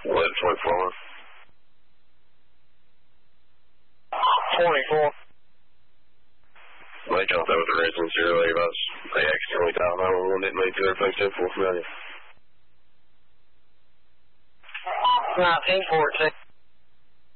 1124. 24. They jumped over the residence here, they accidentally dialed 911, didn't mean to, everything's 10-4 familiar. 1914.